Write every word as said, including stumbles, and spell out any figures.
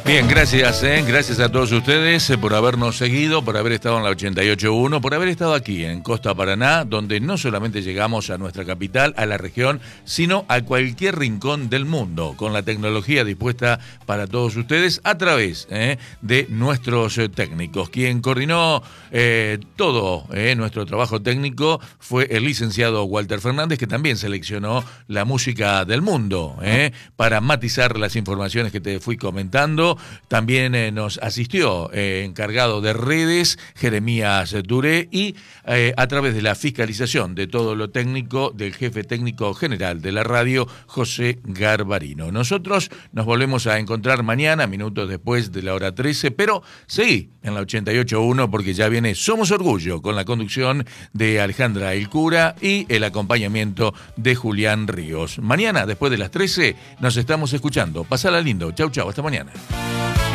Bien, gracias, eh, gracias a todos ustedes eh, por habernos seguido, por haber estado en la ochenta y ocho punto uno, por haber estado aquí en Costa Paraná, donde no solamente llegamos a nuestra capital, a la región, sino a cualquier rincón del mundo, con la tecnología dispuesta para todos ustedes a través eh, de nuestros eh, técnicos. Quien coordinó eh, todo eh, nuestro trabajo técnico fue el licenciado Walter Fernández, que también seleccionó la música del mundo eh, para matizar las informaciones que te fui comentando. También eh, nos asistió eh, encargado de redes Jeremías Duré y eh, a través de la fiscalización de todo lo técnico del jefe técnico general de la radio, José Garbarino. Nosotros nos volvemos a encontrar mañana, minutos después de la hora trece, pero seguí en la ochenta y ocho punto uno porque ya viene Somos Orgullo con la conducción de Alejandra El Cura y el acompañamiento de Julián Ríos. Mañana, después de las trece, nos estamos escuchando. Pasala lindo. Chau, chau. Hasta mañana.